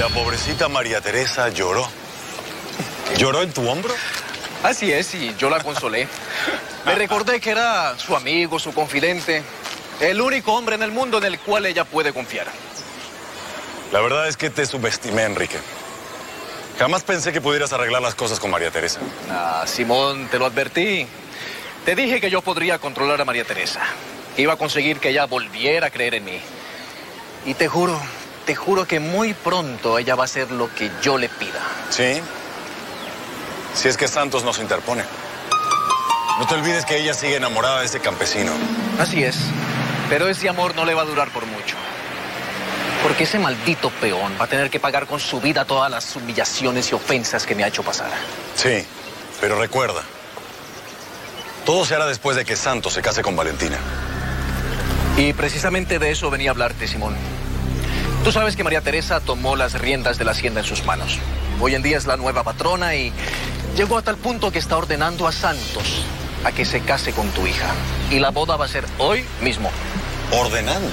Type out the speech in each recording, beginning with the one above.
la pobrecita María Teresa lloró. ¿Lloró en tu hombro? Así es, y yo la consolé. Le recordé que era su amigo, su confidente, el único hombre en el mundo en el cual ella puede confiar. La verdad es que te subestimé, Enrique. Jamás pensé que pudieras arreglar las cosas con María Teresa. Ah, Simón, te lo advertí. Te dije que yo podría controlar a María Teresa. Que iba a conseguir que ella volviera a creer en mí. Y te juro que muy pronto ella va a hacer lo que yo le pida. ¿Sí? Si es que Santos nos interpone. No te olvides que ella sigue enamorada de ese campesino. Así es. Pero ese amor no le va a durar por mucho. Porque ese maldito peón va a tener que pagar con su vida todas las humillaciones y ofensas que me ha hecho pasar. Sí, pero recuerda, todo se hará después de que Santos se case con Valentina. Y precisamente de eso venía a hablarte, Simón. Tú sabes que María Teresa tomó las riendas de la hacienda en sus manos. Hoy en día es la nueva patrona y llegó a tal punto que está ordenando a Santos a que se case con tu hija. Y la boda va a ser hoy mismo. ¿Ordenando?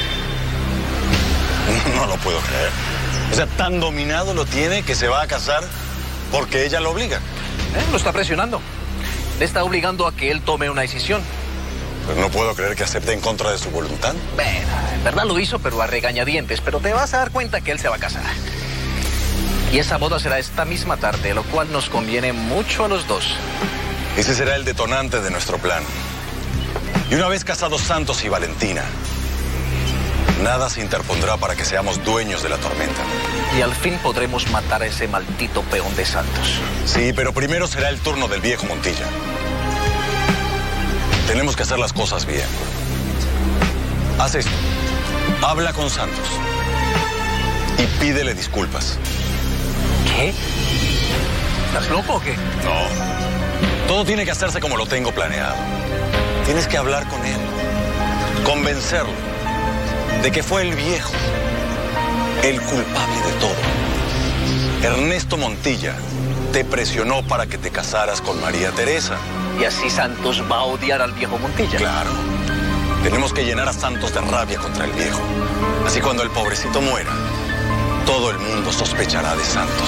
No lo puedo creer. O sea, tan dominado lo tiene que se va a casar porque ella lo obliga. Lo está presionando. Le está obligando a que él tome una decisión. Pero no puedo creer que acepte en contra de su voluntad. Bueno, en verdad lo hizo, pero a regañadientes. Pero te vas a dar cuenta que él se va a casar. Y esa boda será esta misma tarde, lo cual nos conviene mucho a los dos. Ese será el detonante de nuestro plan. Y una vez casados Santos y Valentina, nada se interpondrá para que seamos dueños de la tormenta. Y al fin podremos matar a ese maldito peón de Santos. Sí, pero primero será el turno del viejo Montilla. Tenemos que hacer las cosas bien. Haz esto. Habla con Santos. Y pídele disculpas. ¿Qué? ¿Estás loco o qué? No. Todo tiene que hacerse como lo tengo planeado. Tienes que hablar con él. Convencerlo de que fue el viejo el culpable de todo. Ernesto Montilla te presionó para que te casaras con María Teresa. Y así Santos va a odiar al viejo Montilla. Claro. Tenemos que llenar a Santos de rabia contra el viejo. Así cuando el pobrecito muera, todo el mundo sospechará de Santos.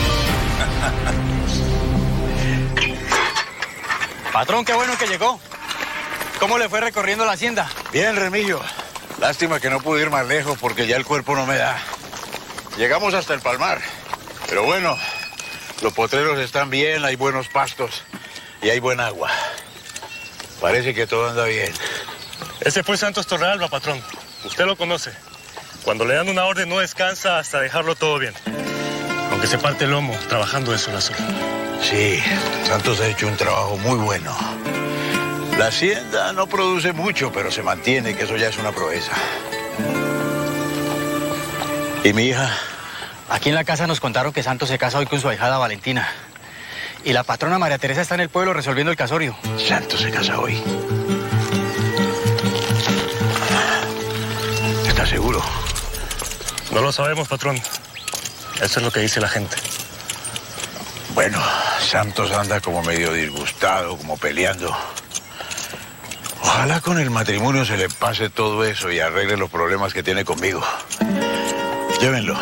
Patrón, qué bueno que llegó. ¿Cómo le fue recorriendo la hacienda? Bien, Remillo. Lástima que no pude ir más lejos porque ya el cuerpo no me da. Llegamos hasta el palmar. Pero bueno, los potreros están bien, hay buenos pastos y hay buen agua. Parece que todo anda bien. Ese fue Santos Torrealba, patrón. Usted lo conoce. Cuando le dan una orden no descansa hasta dejarlo todo bien. Aunque se parte el lomo trabajando de sol a sol. Sí, Santos ha hecho un trabajo muy bueno. La hacienda no produce mucho, pero se mantiene, que eso ya es una proeza. ¿Y mi hija? Aquí en la casa nos contaron que Santos se casa hoy con su ahijada Valentina. Y la patrona María Teresa está en el pueblo resolviendo el casorio. Santos se casa hoy. ¿Estás seguro? No lo sabemos, patrón. Eso es lo que dice la gente. Bueno, Santos anda como medio disgustado, como peleando. Ojalá con el matrimonio se le pase todo eso y arregle los problemas que tiene conmigo. Llévenlo.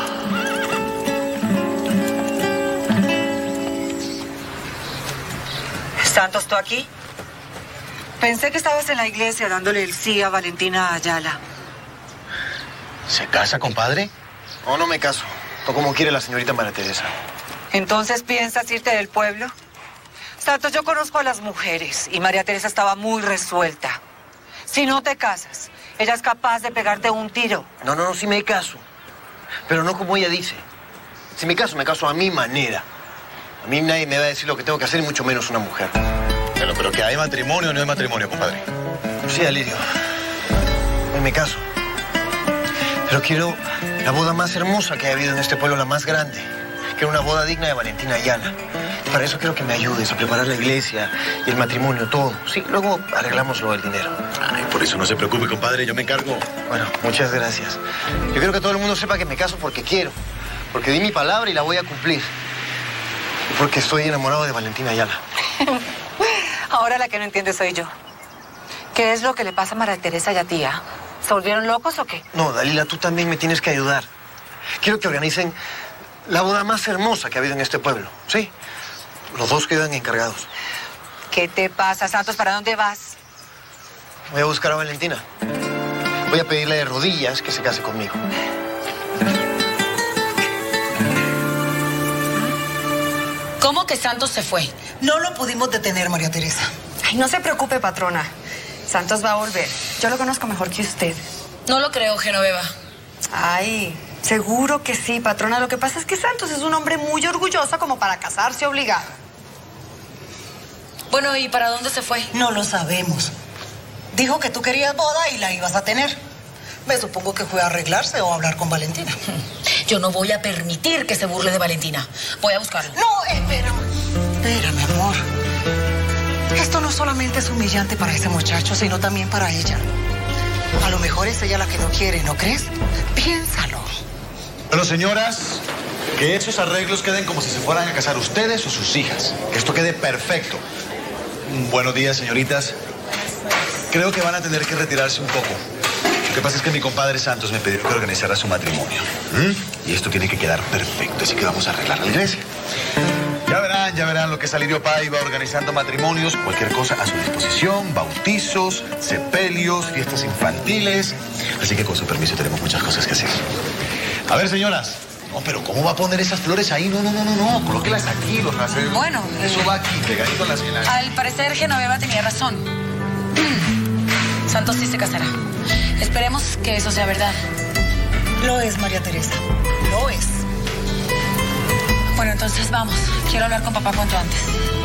¿Santos, tú aquí? Pensé que estabas en la iglesia dándole el sí a Valentina Ayala. ¿Se casa, compadre? No, no me caso. O como quiere la señorita María Teresa. ¿Entonces piensas irte del pueblo? Santos, yo conozco a las mujeres y María Teresa estaba muy resuelta. Si no te casas, ella es capaz de pegarte un tiro. No, sí me caso. Pero no como ella dice. Si me caso a mi manera. A mí nadie me va a decir lo que tengo que hacer, y mucho menos una mujer. Bueno, pero que hay matrimonio o no hay matrimonio, compadre. Sí, Alirio. Hoy me caso. Pero quiero la boda más hermosa que ha habido en este pueblo, la más grande. Quiero una boda digna de Valentina Ayala. Y para eso quiero que me ayudes a preparar la iglesia y el matrimonio, todo. Sí, luego arreglamos lo del dinero. Ay, por eso no se preocupe, compadre, yo me encargo. Bueno, muchas gracias. Yo quiero que todo el mundo sepa que me caso porque quiero. Porque di mi palabra y la voy a cumplir. Y porque estoy enamorado de Valentina Ayala. Ahora la que no entiende soy yo. ¿Qué es lo que le pasa a María Teresa y a tía? ¿Se volvieron locos o qué? No, Dalila, tú también me tienes que ayudar. Quiero que organicen la boda más hermosa que ha habido en este pueblo, ¿sí? Los dos quedan encargados. ¿Qué te pasa, Santos? ¿Para dónde vas? Voy a buscar a Valentina. Voy a pedirle de rodillas que se case conmigo. ¿Cómo que Santos se fue? No lo pudimos detener, María Teresa. Ay, no se preocupe, patrona. Santos va a volver. Yo lo conozco mejor que usted. No lo creo, Genoveva. Ay, seguro que sí, patrona. Lo que pasa es que Santos es un hombre muy orgulloso como para casarse obligado. Bueno, ¿y para dónde se fue? No lo sabemos. Dijo que tú querías boda y la ibas a tener. Me supongo que fue a arreglarse o a hablar con Valentina. Yo no voy a permitir que se burle de Valentina. Voy a buscarlo. No, espérame, amor. Esto no solamente es humillante para ese muchacho, sino también para ella. A lo mejor es ella la que no quiere, ¿no crees? Piénsalo. Bueno, señoras, que esos arreglos queden como si se fueran a casar ustedes o sus hijas. Que esto quede perfecto. Buenos días, señoritas. Creo que van a tener que retirarse un poco. Lo que pasa es que mi compadre Santos me pidió que organizara su matrimonio. Y esto tiene que quedar perfecto, así que vamos a arreglar la iglesia. Ya verán lo que Salirio Pai va organizando matrimonios, cualquier cosa a su disposición, bautizos, sepelios, fiestas infantiles. Así que con su permiso tenemos muchas cosas que hacer. A ver, señoras. No, pero ¿cómo va a poner esas flores ahí? No. Colóquelas aquí, los racimos. Bueno, eso va aquí, pegadito a las venas. Al parecer, Genoveva tenía razón. Santos sí se casará. Esperemos que eso sea verdad. Lo es, María Teresa. Lo es. Bueno, entonces vamos. Quiero hablar con papá cuanto antes.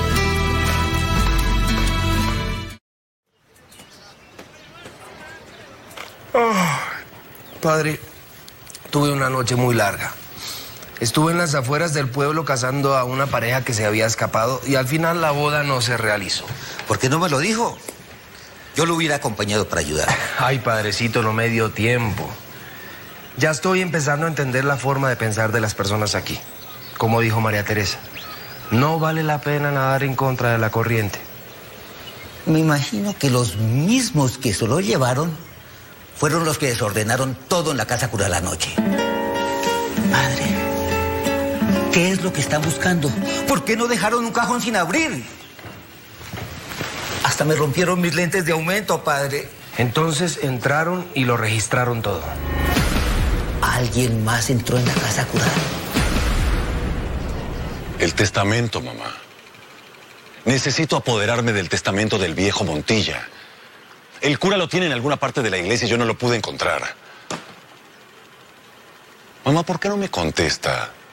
Padre, tuve una noche muy larga. Estuve en las afueras del pueblo casando a una pareja que se había escapado y al final la boda no se realizó. ¿Por qué no me lo dijo? Yo lo hubiera acompañado para ayudar. Ay, padrecito, no me dio tiempo. Ya estoy empezando a entender la forma de pensar de las personas aquí. Como dijo María Teresa, no vale la pena nadar en contra de la corriente. Me imagino que los mismos que se lo llevaron fueron los que desordenaron todo en la casa cural anoche. Padre, ¿qué es lo que están buscando? ¿Por qué no dejaron un cajón sin abrir? Hasta me rompieron mis lentes de aumento, padre. Entonces entraron y lo registraron todo. ¿Alguien más entró en la casa cural? El testamento, mamá. Necesito apoderarme del testamento del viejo Montilla. El cura lo tiene en alguna parte de la iglesia y yo no lo pude encontrar. Mamá, ¿por qué no me contesta?